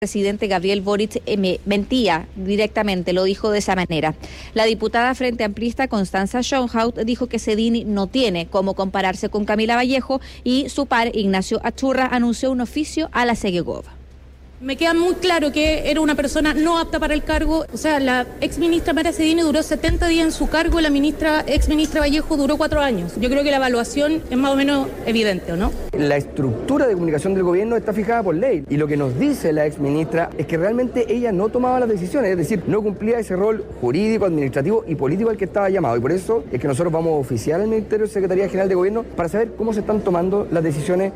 presidente Gabriel Boric mentía directamente, lo dijo de esa manera. La diputada Frente Amplista Constanza Schoenhout dijo que Cedini no tiene cómo compararse con Camila Vallejo y su par Ignacio Achurra anunció un oficio a la Segegov. Me queda muy claro que era una persona no apta para el cargo. O sea, la exministra Mara Cedini duró 70 días en su cargo, la exministra Vallejo duró 4 años. Yo creo que la evaluación es más o menos evidente, ¿o no? La estructura de comunicación del gobierno está fijada por ley. Y lo que nos dice la exministra es que realmente ella no tomaba las decisiones, es decir, no cumplía ese rol jurídico, administrativo y político al que estaba llamado. Y por eso es que nosotros vamos a oficiar al Ministerio de Secretaría General de Gobierno para saber cómo se están tomando las decisiones.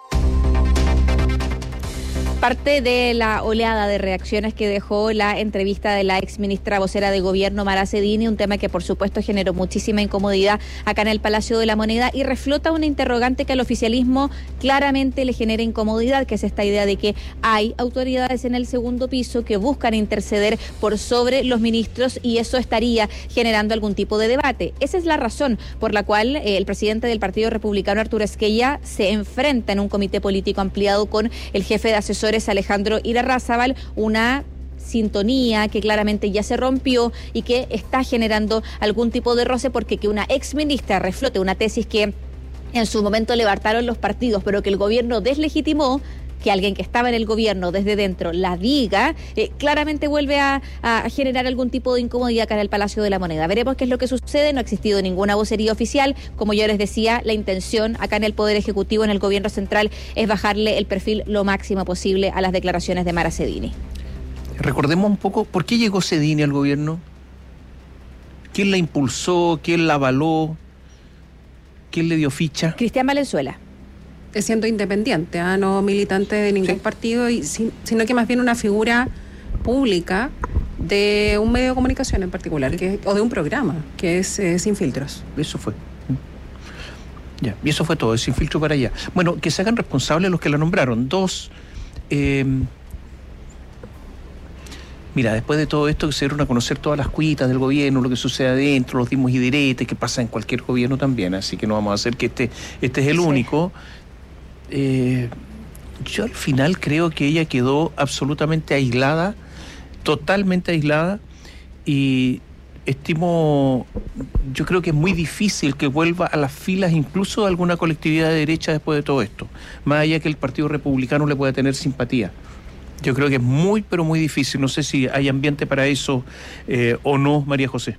Parte de la oleada de reacciones que dejó la entrevista de la exministra vocera de gobierno Mara Cedini, un tema que por supuesto generó muchísima incomodidad acá en el Palacio de la Moneda y reflota una interrogante que al oficialismo claramente le genera incomodidad, que es esta idea de que hay autoridades en el segundo piso que buscan interceder por sobre los ministros y eso estaría generando algún tipo de debate. Esa es la razón por la cual el presidente del Partido Republicano, Arturo Esquella, se enfrenta en un comité político ampliado con el jefe de asesores Alejandro Irarrázaval, una sintonía que claramente ya se rompió y que está generando algún tipo de roce porque que una exministra reflote una tesis que en su momento levantaron los partidos, pero que el gobierno deslegitimó, que alguien que estaba en el gobierno desde dentro la diga, claramente vuelve a generar algún tipo de incomodidad acá en el Palacio de la Moneda. Veremos qué es lo que sucede, no ha existido ninguna vocería oficial. Como yo les decía, la intención acá en el Poder Ejecutivo, en el Gobierno Central, es bajarle el perfil lo máximo posible a las declaraciones de Mara Cedini. Recordemos un poco, ¿por qué llegó Cedini al gobierno? ¿Quién la impulsó? ¿Quién la avaló? ¿Quién le dio ficha? Cristian Valenzuela. Siendo independiente, no militante de ningún partido, sino que más bien una figura pública de un medio de comunicación en particular, o de un programa, que es Sin Filtros. Eso fue. Ya, y eso fue todo, Sin Filtro para allá. Bueno, que se hagan responsables los que la nombraron. Mira, después de todo esto que se dieron a conocer todas las cuitas del gobierno, lo que sucede adentro, los dimos y diretes, que pasa en cualquier gobierno también, así que no vamos a hacer que este es el único. Yo al final creo que ella quedó absolutamente aislada, totalmente aislada, y yo creo que es muy difícil que vuelva a las filas incluso de alguna colectividad de derecha después de todo esto, más allá que el Partido Republicano le pueda tener simpatía. Yo creo que es muy, pero muy difícil. No sé si hay ambiente para eso o no, María José.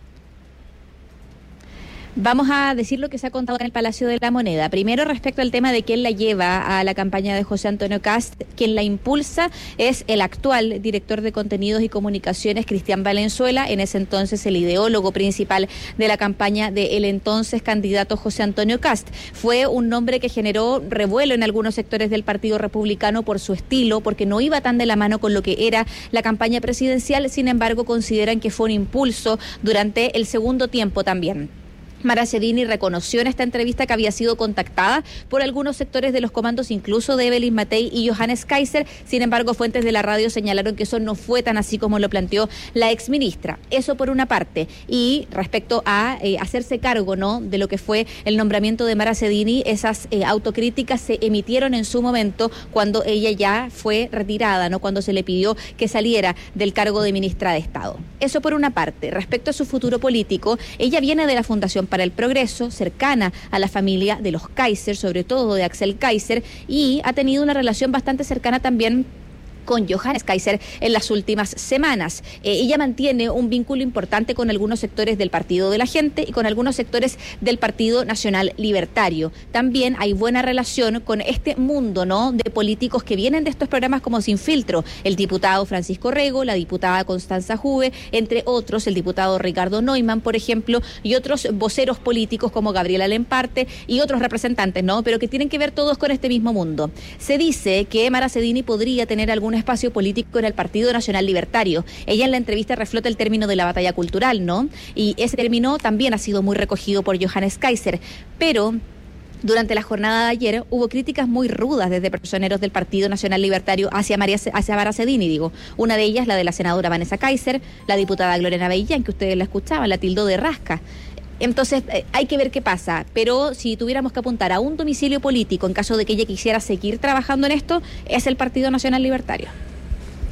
Vamos a decir lo que se ha contado en el Palacio de la Moneda. Primero, respecto al tema de quién la lleva a la campaña de José Antonio Kast, quien la impulsa es el actual director de contenidos y comunicaciones, Cristian Valenzuela, en ese entonces el ideólogo principal de la campaña del entonces candidato José Antonio Kast. Fue un nombre que generó revuelo en algunos sectores del Partido Republicano por su estilo, porque no iba tan de la mano con lo que era la campaña presidencial, sin embargo consideran que fue un impulso durante el segundo tiempo también. Mara Cedini reconoció en esta entrevista que había sido contactada por algunos sectores de los comandos, incluso de Evelyn Matei y Johannes Kaiser. Sin embargo, fuentes de la radio señalaron que eso no fue tan así como lo planteó la exministra. Eso por una parte. Y respecto a hacerse cargo, ¿no?, de lo que fue el nombramiento de Mara Cedini, esas autocríticas se emitieron en su momento cuando ella ya fue retirada, ¿no?, cuando se le pidió que saliera del cargo de ministra de Estado. Eso por una parte. Respecto a su futuro político, ella viene de la Fundación para el Progreso, cercana a la familia de los Kaiser, sobre todo de Axel Kaiser, y ha tenido una relación bastante cercana también con Johannes Kaiser en las últimas semanas. Ella mantiene un vínculo importante con algunos sectores del Partido de la Gente y con algunos sectores del Partido Nacional Libertario. También hay buena relación con este mundo, ¿no?, de políticos que vienen de estos programas como Sin Filtro, el diputado Francisco Rego, la diputada Constanza Juve, entre otros, el diputado Ricardo Neumann, por ejemplo, y otros voceros políticos como Gabriela Lemparte y otros representantes, ¿no?, pero que tienen que ver todos con este mismo mundo. Se dice que Mara Cedini podría tener algún espacio político en el Partido Nacional Libertario. Ella en la entrevista reflota el término de la batalla cultural, ¿no? Y ese término también ha sido muy recogido por Johannes Kaiser, pero durante la jornada de ayer hubo críticas muy rudas desde personeros del Partido Nacional Libertario hacia Mara Cedini, una de ellas la de la senadora Vanessa Kaiser, la diputada Gloria Bellán, que ustedes la escuchaban, la tildó de rasca. Entonces, hay que ver qué pasa, pero si tuviéramos que apuntar a un domicilio político en caso de que ella quisiera seguir trabajando en esto, es el Partido Nacional Libertario.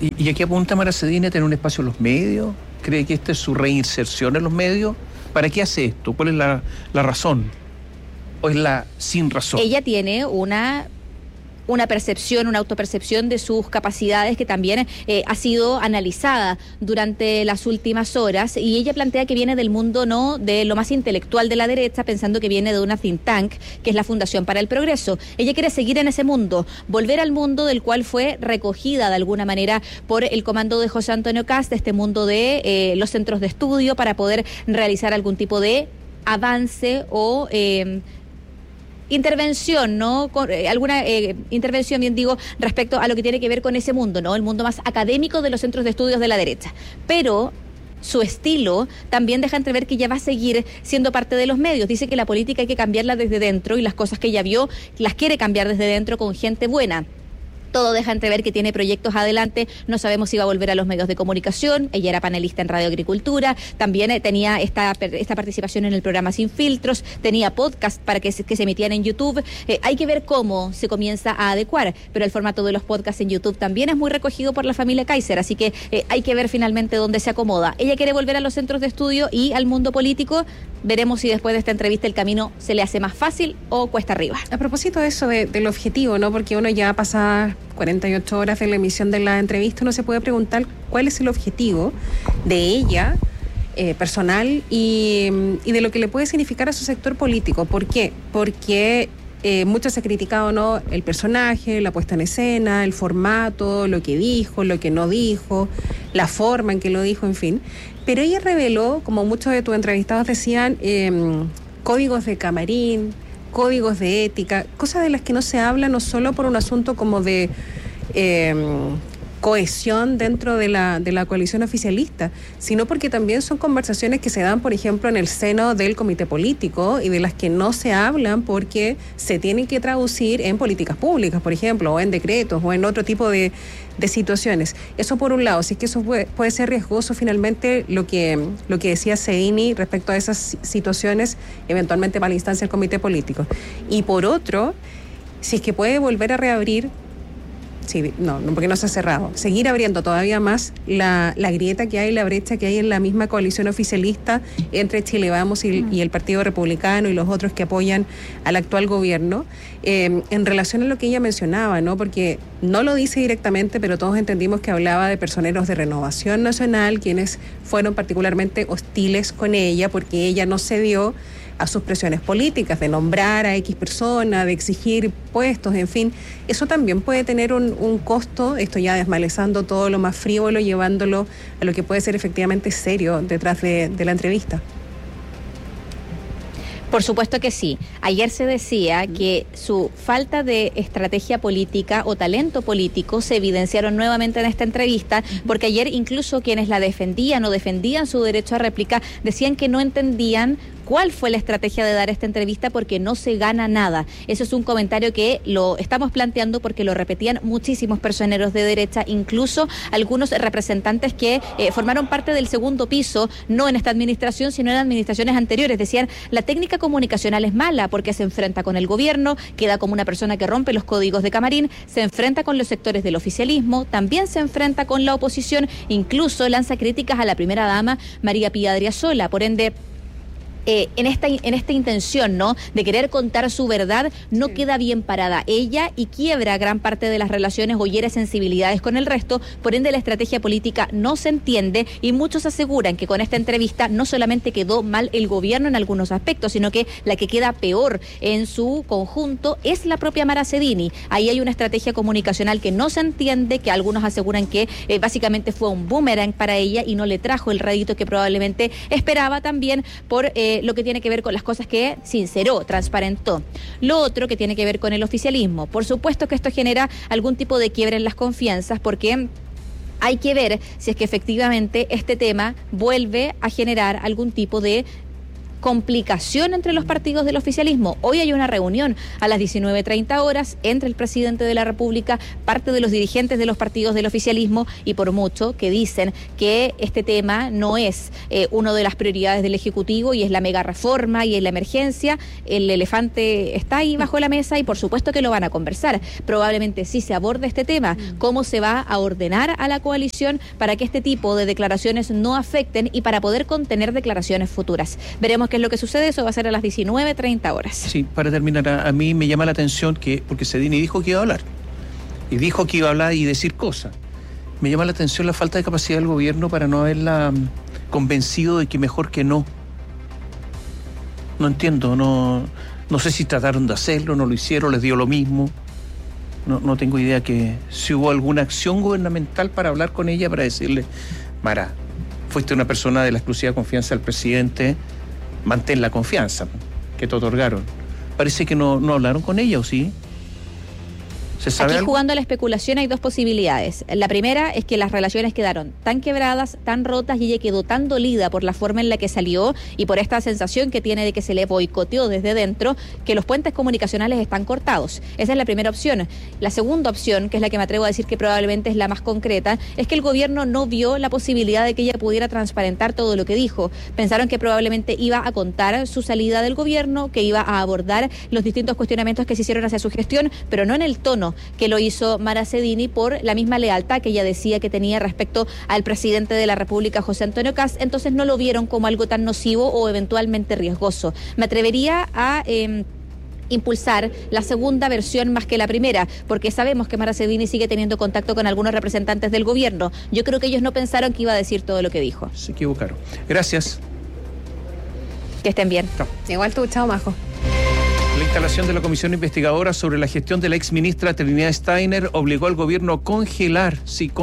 ¿Y aquí apunta Maracedini a tener un espacio en los medios? ¿Cree que esta es su reinserción en los medios? ¿Para qué hace esto? ¿Cuál es la razón? ¿O es la sin razón? Ella tiene una percepción, una autopercepción de sus capacidades que también ha sido analizada durante las últimas horas, y ella plantea que viene del mundo no de lo más intelectual de la derecha, pensando que viene de una think tank, que es la Fundación para el Progreso. Ella quiere seguir en ese mundo, volver al mundo del cual fue recogida de alguna manera por el comando de José Antonio Kast, este mundo de los centros de estudio, para poder realizar algún tipo de avance o intervención, ¿no? Alguna intervención, bien digo, respecto a lo que tiene que ver con ese mundo, ¿no? El mundo más académico de los centros de estudios de la derecha. Pero su estilo también deja entrever que ella va a seguir siendo parte de los medios. Dice que la política hay que cambiarla desde dentro, y las cosas que ella vio las quiere cambiar desde dentro con gente buena. Todo deja entrever que tiene proyectos adelante. No sabemos si va a volver a los medios de comunicación. Ella era panelista en Radio Agricultura. También tenía esta participación en el programa Sin Filtros. Tenía podcast para que se emitían en YouTube. Hay que ver cómo se comienza a adecuar. Pero el formato de los podcasts en YouTube también es muy recogido por la familia Kaiser. Así que hay que ver finalmente dónde se acomoda. Ella quiere volver a los centros de estudio y al mundo político. Veremos si después de esta entrevista el camino se le hace más fácil o cuesta arriba. A propósito de eso, del objetivo, ¿no? Porque uno ya pasa 48 horas de la emisión de la entrevista, uno se puede preguntar cuál es el objetivo de ella, personal, y de lo que le puede significar a su sector político. ¿Por qué? Porque mucho se ha criticado, ¿no? El personaje, la puesta en escena, el formato, lo que dijo, lo que no dijo, la forma en que lo dijo, en fin. Pero ella reveló, como muchos de tus entrevistados decían, códigos de camarín, códigos de ética, cosas de las que no se habla, no solo por un asunto como de cohesión dentro de la coalición oficialista, sino porque también son conversaciones que se dan, por ejemplo, en el seno del comité político, y de las que no se hablan porque se tienen que traducir en políticas públicas, por ejemplo, o en decretos, o en otro tipo de situaciones. Eso por un lado. Si es que eso puede ser riesgoso finalmente, lo que decía Seini respecto a esas situaciones, eventualmente para la instancia del comité político. Y por otro, si es que puede volver a reabrir, sí, no, porque no se ha cerrado, seguir abriendo todavía más la grieta que hay, la brecha que hay en la misma coalición oficialista entre Chile Vamos y el Partido Republicano y los otros que apoyan al actual gobierno, en relación a lo que ella mencionaba, ¿no? Porque no lo dice directamente, pero todos entendimos que hablaba de personeros de Renovación Nacional, quienes fueron particularmente hostiles con ella porque ella no cedió a sus presiones políticas, de nombrar a X persona, de exigir puestos, en fin. Eso también puede tener un costo, esto ya desmalezando todo lo más frívolo, llevándolo a lo que puede ser efectivamente serio detrás de la entrevista. Por supuesto que sí. Ayer se decía que su falta de estrategia política o talento político se evidenciaron nuevamente en esta entrevista, porque ayer incluso quienes la defendían o defendían su derecho a réplica decían que no entendían cuál fue la estrategia de dar esta entrevista porque no se gana nada. Eso es un comentario que lo estamos planteando porque lo repetían muchísimos personeros de derecha, incluso algunos representantes que formaron parte del segundo piso, no en esta administración, sino en administraciones anteriores. Decían, la técnica comunicacional es mala porque se enfrenta con el gobierno, queda como una persona que rompe los códigos de camarín, se enfrenta con los sectores del oficialismo, también se enfrenta con la oposición, incluso lanza críticas a la primera dama María Pía Adriasola. Por ende, en esta intención, ¿no?, de querer contar su verdad, no queda bien parada ella y quiebra gran parte de las relaciones o hiere sensibilidades con el resto. Por ende, la estrategia política no se entiende, y muchos aseguran que con esta entrevista no solamente quedó mal el gobierno en algunos aspectos, sino que la que queda peor en su conjunto es la propia Maracedini. Ahí hay una estrategia comunicacional que no se entiende, que algunos aseguran que básicamente fue un boomerang para ella y no le trajo el rédito que probablemente esperaba, también por lo que tiene que ver con las cosas que sinceró, transparentó. Lo otro que tiene que ver con el oficialismo. Por supuesto que esto genera algún tipo de quiebre en las confianzas, porque hay que ver si es que efectivamente este tema vuelve a generar algún tipo de complicación entre los partidos del oficialismo. Hoy hay una reunión a las 19:30 horas entre el presidente de la República, parte de los dirigentes de los partidos del oficialismo, y por mucho que dicen que este tema no es una de las prioridades del Ejecutivo y es la mega reforma y es la emergencia, el elefante está ahí bajo la mesa y por supuesto que lo van a conversar. Probablemente sí se aborde este tema, cómo se va a ordenar a la coalición para que este tipo de declaraciones no afecten y para poder contener declaraciones futuras. Veremos qué es lo que sucede, eso va a ser a las 19:30 horas. Sí, para terminar, a mí me llama la atención que, porque Cedini dijo que iba a hablar, y dijo que iba a hablar y decir cosas. Me llama la atención la falta de capacidad del gobierno para no haberla convencido de que mejor que no. No entiendo, no sé si trataron de hacerlo, no lo hicieron, les dio lo mismo. No tengo idea que si hubo alguna acción gubernamental para hablar con ella, para decirle: Mara, fuiste una persona de la exclusiva confianza del presidente, mantén la confianza que te otorgaron. Parece que no hablaron con ella, ¿o sí? ¿Se sabe Aquí algo? jugando a la especulación hay dos posibilidades. La primera es que las relaciones quedaron tan quebradas, tan rotas, y ella quedó tan dolida por la forma en la que salió y por esta sensación que tiene de que se le boicoteó desde dentro, que los puentes comunicacionales están cortados. Esa es la primera opción. La segunda opción, que es la que me atrevo a decir que probablemente es la más concreta, es que el gobierno no vio la posibilidad de que ella pudiera transparentar todo lo que dijo. Pensaron que probablemente iba a contar su salida del gobierno, que iba a abordar los distintos cuestionamientos que se hicieron hacia su gestión, pero no en el tono que lo hizo Mara Cedini, por la misma lealtad que ella decía que tenía respecto al presidente de la República, José Antonio Kast. Entonces no lo vieron como algo tan nocivo o eventualmente riesgoso. Me atrevería a impulsar la segunda versión más que la primera, porque sabemos que Mara Cedini sigue teniendo contacto con algunos representantes del gobierno. Yo creo que ellos no pensaron que iba a decir todo lo que dijo. Se equivocaron. Gracias. Que estén bien. Chao. Igual tú, chao, Majo. La instalación de la comisión investigadora sobre la gestión de la exministra Trinidad Steiner obligó al gobierno a congelar,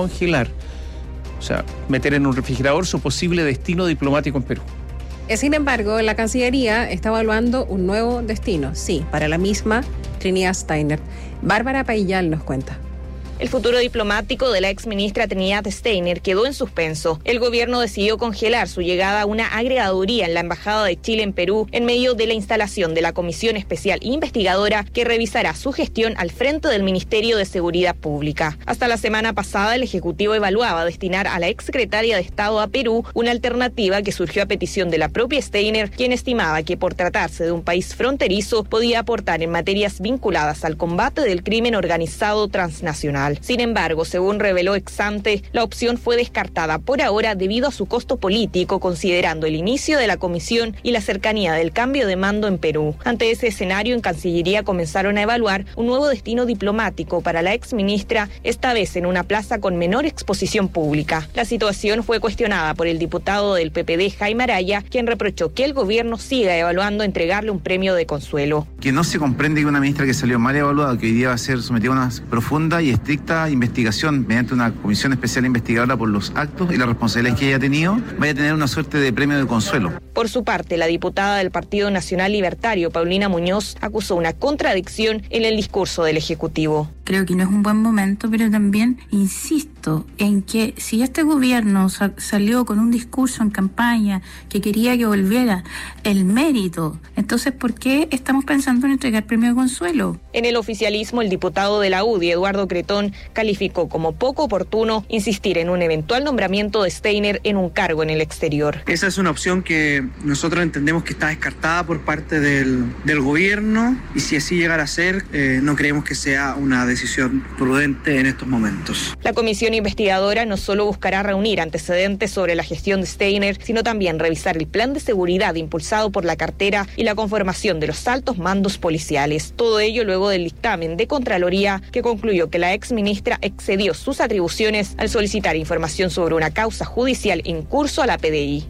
o sea, meter en un refrigerador su posible destino diplomático en Perú. Sin embargo, la Cancillería está evaluando un nuevo destino, sí, para la misma Trinidad Steiner. Bárbara Paillal nos cuenta. El futuro diplomático de la exministra Trinidad Steiner quedó en suspenso. El gobierno decidió congelar su llegada a una agregaduría en la Embajada de Chile en Perú en medio de la instalación de la Comisión Especial Investigadora que revisará su gestión al frente del Ministerio de Seguridad Pública. Hasta la semana pasada, el Ejecutivo evaluaba destinar a la exsecretaria de Estado a Perú, una alternativa que surgió a petición de la propia Steiner, quien estimaba que por tratarse de un país fronterizo podía aportar en materias vinculadas al combate del crimen organizado transnacional. Sin embargo, según reveló ex ante, la opción fue descartada por ahora debido a su costo político, considerando el inicio de la comisión y la cercanía del cambio de mando en Perú. Ante ese escenario, en Cancillería comenzaron a evaluar un nuevo destino diplomático para la exministra, esta vez en una plaza con menor exposición pública. La situación fue cuestionada por el diputado del PPD, Jaime Araya, quien reprochó que el gobierno siga evaluando entregarle un premio de consuelo. Que no se comprende que una ministra que salió mal evaluada, que hoy día va a ser sometida a una profunda y estricta investigación mediante una comisión especial investigadora por los actos y las responsabilidades que ella ha tenido, vaya a tener una suerte de premio de consuelo. Por su parte, la diputada del Partido Nacional Libertario, Paulina Muñoz, acusó una contradicción en el discurso del Ejecutivo. Creo que no es un buen momento, pero también insisto en que si este gobierno salió con un discurso en campaña que quería que volviera el mérito, entonces ¿por qué estamos pensando en entregar premio de consuelo? En el oficialismo, el diputado de la UDI, Eduardo Cretón, calificó como poco oportuno insistir en un eventual nombramiento de Steiner en un cargo en el exterior. Esa es una opción que nosotros entendemos que está descartada por parte del gobierno, y si así llegara a ser, no creemos que sea una decisión prudente en estos momentos. La comisión investigadora no solo buscará reunir antecedentes sobre la gestión de Steiner, sino también revisar el plan de seguridad impulsado por la cartera y la conformación de los altos mandos policiales. Todo ello luego del dictamen de Contraloría que concluyó que la exministra excedió sus atribuciones al solicitar información sobre una causa judicial en curso a la PDI.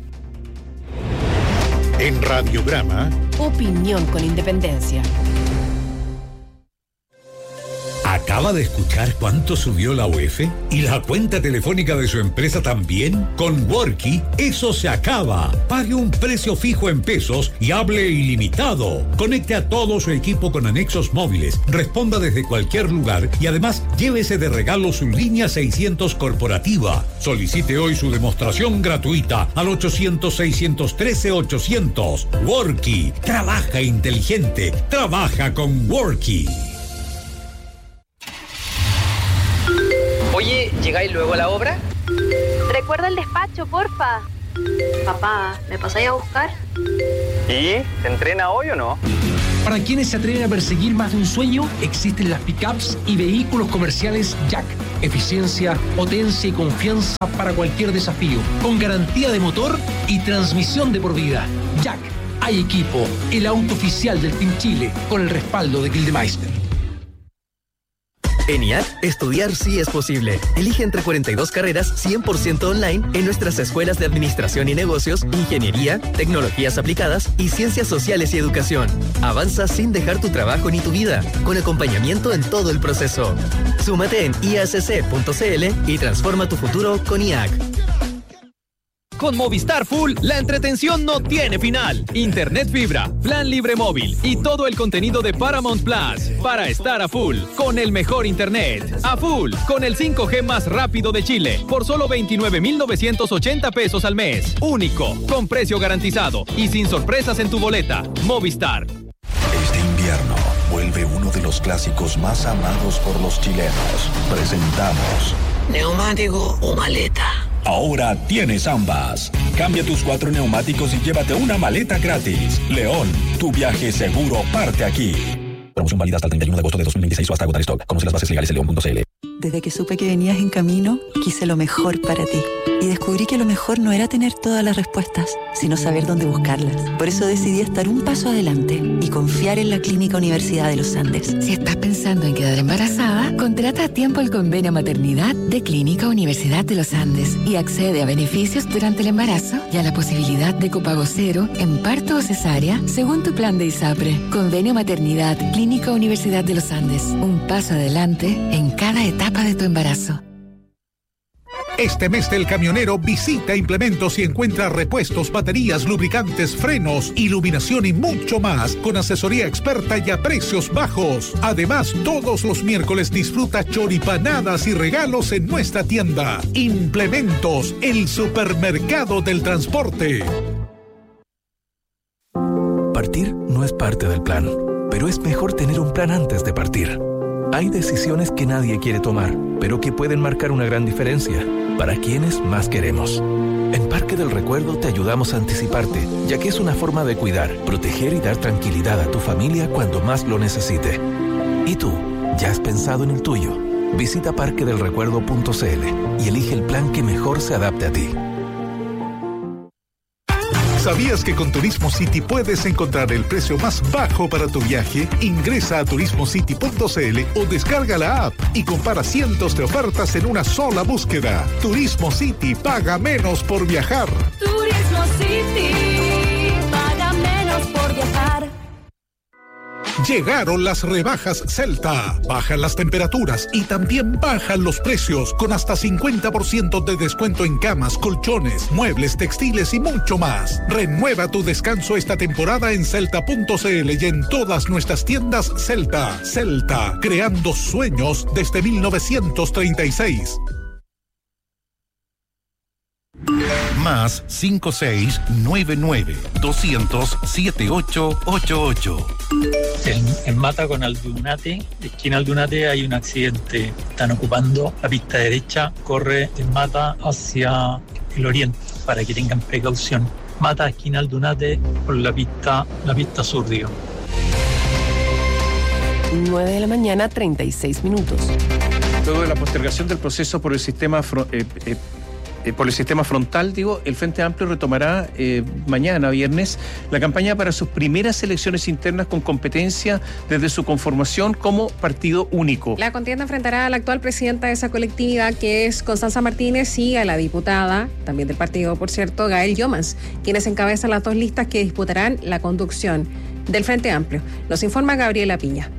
En Radiograma, opinión con independencia. Aquí ¿Acaba de escuchar cuánto subió la UEF? ¿Y la cuenta telefónica de su empresa también? Con Worky, eso se acaba. Pague un precio fijo en pesos y hable ilimitado. Conecte a todo su equipo con anexos móviles, responda desde cualquier lugar y además llévese de regalo su línea 600 corporativa. Solicite hoy su demostración gratuita al 800-613-800. Worky. Trabaja inteligente. Trabaja con Worky. Oye, ¿llegáis luego a la obra? Recuerda el despacho, porfa. Papá, ¿me pasáis a buscar? ¿Y? ¿Se entrena hoy o no? Para quienes se atreven a perseguir más de un sueño, existen las pickups y vehículos comerciales Jack. Eficiencia, potencia y confianza para cualquier desafío, con garantía de motor y transmisión de por vida. Jack, hay equipo, el auto oficial del Team Chile, con el respaldo de Gildemeister. En IAC, estudiar sí es posible. Elige entre 42 carreras 100% online en nuestras escuelas de Administración y Negocios, Ingeniería, Tecnologías Aplicadas y Ciencias Sociales y Educación. Avanza sin dejar tu trabajo ni tu vida, con acompañamiento en todo el proceso. Súmate en iacc.cl y transforma tu futuro con IAC. Con Movistar Full, la entretención no tiene final. Internet fibra, plan libre móvil y todo el contenido de Paramount Plus para estar a full con el mejor internet. A full con el 5G más rápido de Chile por solo 29,980 pesos al mes. Único, con precio garantizado y sin sorpresas en tu boleta. Movistar. Este invierno vuelve uno de los clásicos más amados por los chilenos. Presentamos ¿neumático o maleta? Ahora tienes ambas. Cambia tus 4 neumáticos y llévate una maleta gratis. León, tu viaje seguro parte aquí. Promoción válida hasta el 31 de agosto de 2026 o hasta agotar stock. Conoce las bases legales en león.cl. Desde que supe que venías en camino, quise lo mejor para ti. Y descubrí que lo mejor no era tener todas las respuestas, sino saber dónde buscarlas. Por eso decidí estar un paso adelante y confiar en la Clínica Universidad de los Andes. Si estás pensando en quedar embarazada, contrata a tiempo el convenio maternidad de Clínica Universidad de los Andes y accede a beneficios durante el embarazo y a la posibilidad de copago cero en parto o cesárea según tu plan de ISAPRE. Convenio maternidad Clínica Universidad de los Andes. Un paso adelante en cada etapa de tu embarazo. Este mes del camionero visita Implementos y encuentra repuestos, baterías, lubricantes, frenos, iluminación y mucho más con asesoría experta y a precios bajos. Además, todos los miércoles disfruta choripanadas y regalos en nuestra tienda. Implementos, el supermercado del transporte. Partir no es parte del plan, pero es mejor tener un plan antes de partir. Hay decisiones que nadie quiere tomar, pero que pueden marcar una gran diferencia para quienes más queremos. En Parque del Recuerdo te ayudamos a anticiparte, ya que es una forma de cuidar, proteger y dar tranquilidad a tu familia cuando más lo necesite. ¿Y tú? ¿Ya has pensado en el tuyo? Visita parquedelrecuerdo.cl y elige el plan que mejor se adapte a ti. ¿Sabías que con Turismo City puedes encontrar el precio más bajo para tu viaje? Ingresa a turismocity.cl o descarga la app y compara cientos de ofertas en una sola búsqueda. Turismo City, paga menos por viajar. Turismo City, paga menos por viajar. Llegaron las rebajas Celta. Bajan las temperaturas y también bajan los precios con hasta 50% de descuento en camas, colchones, muebles, textiles y mucho más. Renueva tu descanso esta temporada en celta.cl y en todas nuestras tiendas Celta. Celta, creando sueños desde 1936. Más 5699-200-7888. En Mata con Aldunate, esquina Aldunate, hay un accidente. Están ocupando la pista derecha, corre en Mata hacia el oriente, para que tengan precaución. Mata, esquina Aldunate, por la pista sur, digo. 9 de la mañana, 36 minutos. Luego de la postergación del proceso por el sistema frontal, el Frente Amplio retomará mañana, viernes, la campaña para sus primeras elecciones internas con competencia desde su conformación como partido único. La contienda enfrentará a la actual presidenta de esa colectividad, que es Constanza Martínez, y a la diputada, también del partido, por cierto, Gael Llomas, quienes encabezan las dos listas que disputarán la conducción del Frente Amplio. Nos informa Gabriela Piña.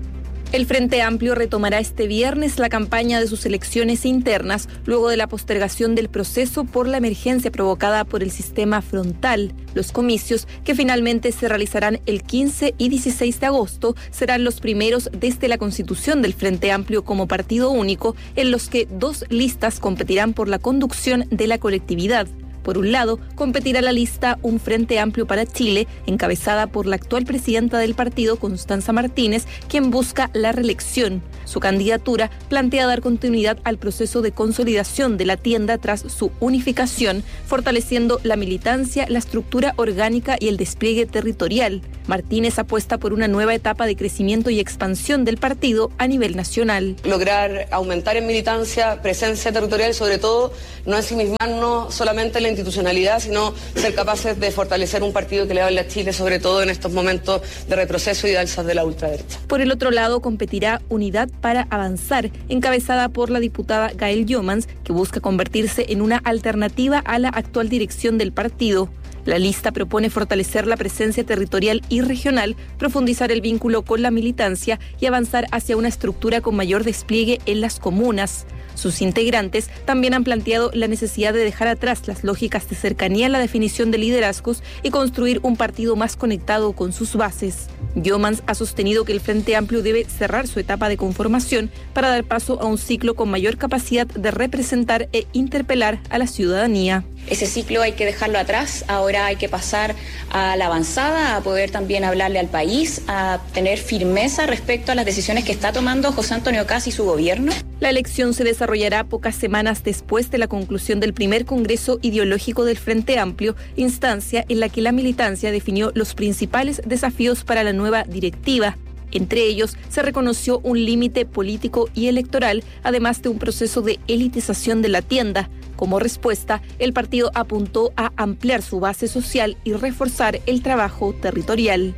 El Frente Amplio retomará este viernes la campaña de sus elecciones internas luego de la postergación del proceso por la emergencia provocada por el sistema frontal. Los comicios, que finalmente se realizarán el 15 y 16 de agosto, serán los primeros desde la constitución del Frente Amplio como partido único, en los que 2 listas competirán por la conducción de la colectividad. Por un lado, competirá la lista Un Frente Amplio para Chile, encabezada por la actual presidenta del partido, Constanza Martínez, quien busca la reelección. Su candidatura plantea dar continuidad al proceso de consolidación de la tienda tras su unificación, fortaleciendo la militancia, la estructura orgánica y el despliegue territorial. Martínez apuesta por una nueva etapa de crecimiento y expansión del partido a nivel nacional. Lograr aumentar en militancia, presencia territorial, sobre todo no ensimismarnos solamente en la institucionalidad, sino ser capaces de fortalecer un partido que le hable a Chile, sobre todo en estos momentos de retroceso y de alzas de la ultraderecha. Por el otro lado, competirá Unidad para Avanzar, encabezada por la diputada Gael Jomans, que busca convertirse en una alternativa a la actual dirección del partido. La lista propone fortalecer la presencia territorial y regional, profundizar el vínculo con la militancia y avanzar hacia una estructura con mayor despliegue en las comunas. Sus integrantes también han planteado la necesidad de dejar atrás las lógicas de cercanía en la definición de liderazgos y construir un partido más conectado con sus bases. Jomans ha sostenido que el Frente Amplio debe cerrar su etapa de conformación para dar paso a un ciclo con mayor capacidad de representar e interpelar a la ciudadanía. Ese ciclo hay que dejarlo atrás, ahora hay que pasar a la avanzada, a poder también hablarle al país, a tener firmeza respecto a las decisiones que está tomando José Antonio Kast y su gobierno. La elección se desarrollará pocas semanas después de la conclusión del primer Congreso Ideológico del Frente Amplio, instancia en la que la militancia definió los principales desafíos para la nueva directiva. Entre ellos, se reconoció un límite político y electoral, además de un proceso de elitización de la tienda. Como respuesta, el partido apuntó a ampliar su base social y reforzar el trabajo territorial.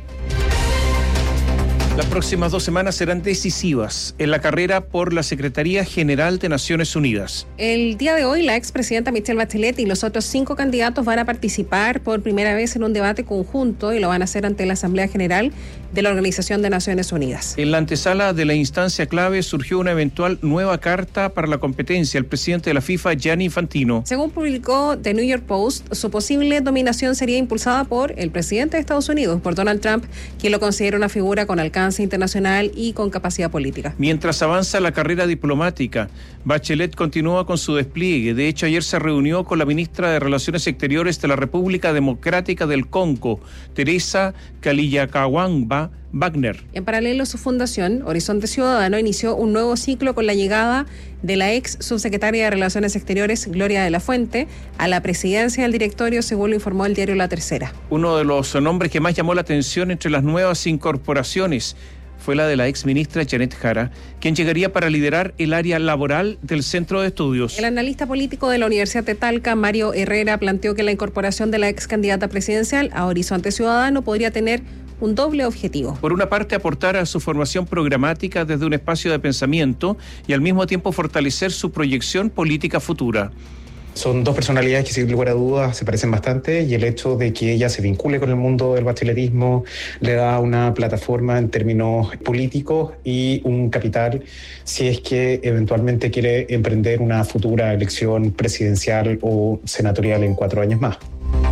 Las próximas 2 semanas serán decisivas en la carrera por la Secretaría General de Naciones Unidas. El día de hoy, la expresidenta Michelle Bachelet y los otros 5 candidatos van a participar por primera vez en un debate conjunto y lo van a hacer ante la Asamblea General de la Organización de Naciones Unidas. En la antesala de la instancia clave surgió una eventual nueva carta para la competencia. El presidente de la FIFA, Gianni Infantino. Según publicó The New York Post, su posible dominación sería impulsada por el presidente de Estados Unidos, por Donald Trump, quien lo considera una figura con alcance internacional y con capacidad política. Mientras avanza la carrera diplomática, Bachelet continúa con su despliegue. De hecho, ayer se reunió con la ministra de Relaciones Exteriores de la República Democrática del Congo, Teresa Kaliyakawamba Wagner. En paralelo, su fundación, Horizonte Ciudadano, inició un nuevo ciclo con la llegada de la ex subsecretaria de Relaciones Exteriores, Gloria de la Fuente, a la presidencia del directorio, según lo informó el diario La Tercera. Uno de los nombres que más llamó la atención entre las nuevas incorporaciones fue la de la ex ministra Janet Jara, quien llegaría para liderar el área laboral del Centro de Estudios. El analista político de la Universidad de Talca, Mario Herrera, planteó que la incorporación de la ex candidata presidencial a Horizonte Ciudadano podría tener un doble objetivo. Por una parte, aportar a su formación programática desde un espacio de pensamiento y al mismo tiempo fortalecer su proyección política futura. Son 2 personalidades que sin lugar a dudas se parecen bastante y el hecho de que ella se vincule con el mundo del bacheletismo le da una plataforma en términos políticos y un capital si es que eventualmente quiere emprender una futura elección presidencial o senatorial en 4 años más.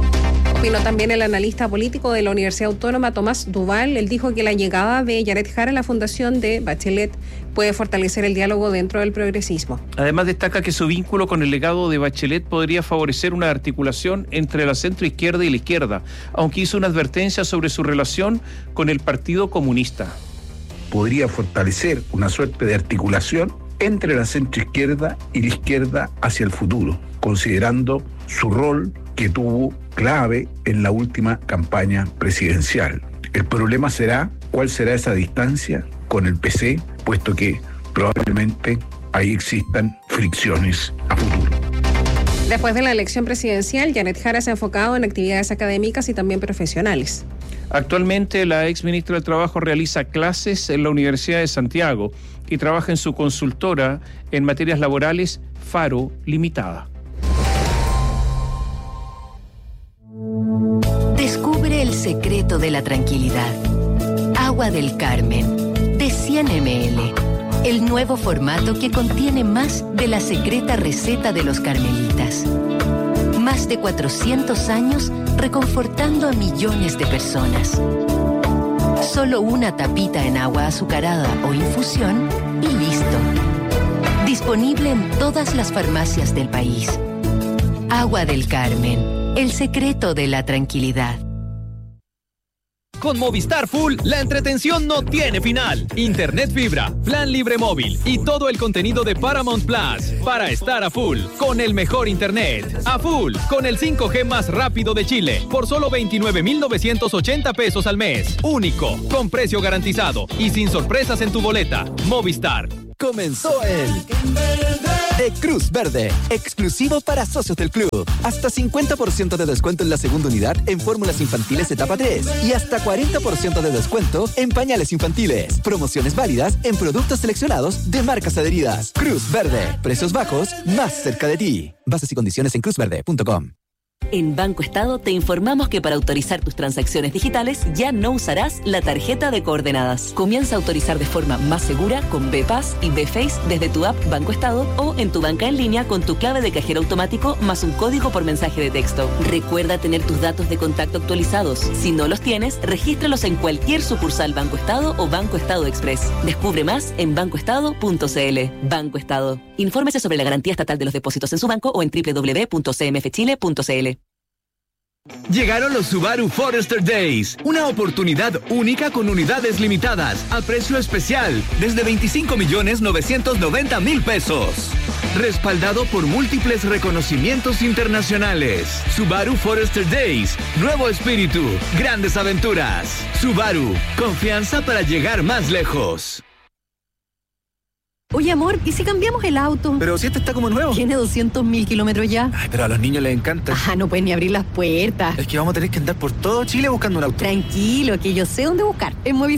Opinó también el analista político de la Universidad Autónoma, Tomás Duval. Él dijo que la llegada de Janet Jara a la fundación de Bachelet puede fortalecer el diálogo dentro del progresismo. Además, destaca que su vínculo con el legado de Bachelet podría favorecer una articulación entre la centroizquierda y la izquierda, aunque hizo una advertencia sobre su relación con el Partido Comunista. Podría fortalecer una suerte de articulación entre la centroizquierda y la izquierda hacia el futuro, considerando su rol que tuvo clave en la última campaña presidencial. El problema será cuál será esa distancia con el PC, puesto que probablemente ahí existan fricciones a futuro. Después de la elección presidencial, Janet Jara se ha enfocado en actividades académicas y también profesionales. Actualmente, la exministra del Trabajo realiza clases en la Universidad de Santiago y trabaja en su consultora en materias laborales Faro Limitada. Descubre el secreto de la tranquilidad. Agua del Carmen. 100 ml. El nuevo formato que contiene más de la secreta receta de los carmelitas. Más de 400 años reconfortando a millones de personas. Solo una tapita en agua azucarada o infusión y listo. Disponible en todas las farmacias del país. Agua del Carmen, el secreto de la tranquilidad. Con Movistar Full, la entretención no tiene final. Internet fibra, plan libre móvil y todo el contenido de Paramount Plus para estar a full con el mejor internet. A full con el 5G más rápido de Chile por solo 29,980 pesos al mes. Único, con precio garantizado y sin sorpresas en tu boleta. Movistar. Comenzó el Cruz Verde, exclusivo para socios del club. Hasta 50% de descuento en la segunda unidad en fórmulas infantiles etapa 3 y hasta 40% de descuento en pañales infantiles. Promociones válidas en productos seleccionados de marcas adheridas. Cruz Verde, precios bajos, más cerca de ti. Bases y condiciones en cruzverde.com. En Banco Estado te informamos que para autorizar tus transacciones digitales ya no usarás la tarjeta de coordenadas. Comienza a autorizar de forma más segura con BPass y BFace desde tu app Banco Estado o en tu banca en línea con tu clave de cajero automático más un código por mensaje de texto. Recuerda tener tus datos de contacto actualizados. Si no los tienes, regístralos en cualquier sucursal Banco Estado o Banco Estado Express. Descubre más en bancoestado.cl. Banco Estado. Infórmese sobre la garantía estatal de los depósitos en su banco o en www.cmfchile.cl. Llegaron los Subaru Forester Days, una oportunidad única con unidades limitadas, a precio especial, desde 25,990,000 pesos. Respaldado por múltiples reconocimientos internacionales. Subaru Forester Days, nuevo espíritu, grandes aventuras. Subaru, confianza para llegar más lejos. Oye, amor, ¿y si cambiamos el auto? Pero si este está como nuevo. Tiene 200.000 kilómetros ya. Ay, pero a los niños les encanta. No pueden ni abrir las puertas. Es que vamos a tener que andar por todo Chile buscando un auto. Tranquilo, que yo sé dónde buscar. En Movistar